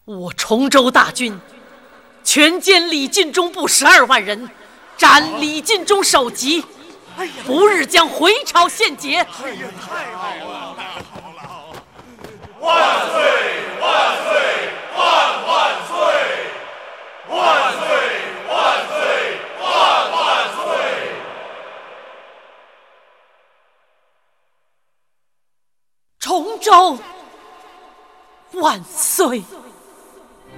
我崇州大军全歼李尽忠部12万人，斩李尽忠首级，不日将回朝献捷。 哎呀，太好了，太好了！ 万岁！万岁！万岁！万岁！万岁！万岁！ 崇州万岁！